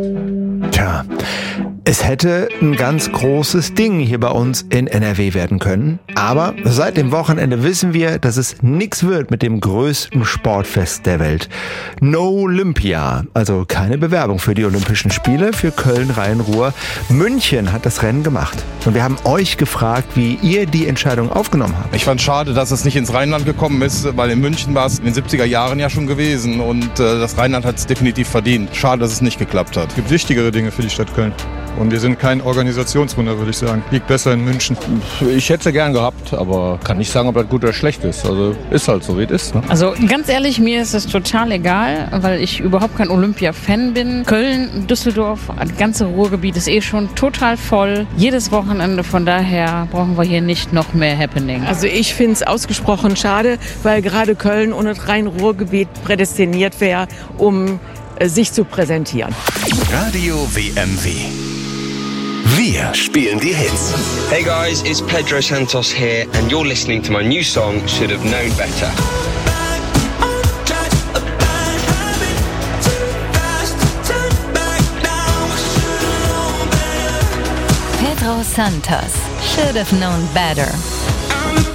Tja, es hätte ein ganz großes Ding hier bei uns in NRW werden können. Aber seit dem Wochenende wissen wir, dass es nix wird mit dem größten Sportfest der Welt. No Olympia, also keine Bewerbung für die Olympischen Spiele für Köln-Rhein-Ruhr. München hat das Rennen gemacht. Und wir haben euch gefragt, wie ihr die Entscheidung aufgenommen habt. Ich fand schade, dass es nicht ins Rheinland gekommen ist, weil in München war es in den 70er Jahren ja schon gewesen und das Rheinland hat es definitiv verdient. Schade, dass es nicht geklappt hat. Es gibt wichtigere Dinge für die Stadt Köln. Und wir sind kein Organisationswunder, würde ich sagen. Liegt besser in München. Ich hätte es gern gehabt, aber kann nicht sagen, ob das gut oder schlecht ist. Also ist halt so, wie es ist. Ne? Also ganz ehrlich, mir ist es total egal, weil ich überhaupt kein Olympia-Fan bin. Köln, Düsseldorf, das ganze Ruhrgebiet ist schon total voll. Jedes Wochenende, von daher brauchen wir hier nicht noch mehr Happening. Also ich finde es ausgesprochen schade, weil gerade Köln und das Rhein-Ruhr-Gebiet prädestiniert wäre, um sich zu präsentieren. Radio WMW. Wir spielen die Hits. Hey guys, it's Pedro Santos here and you're listening to my new song, Should Have Known Better. Pedro Santos, Should Have Known Better.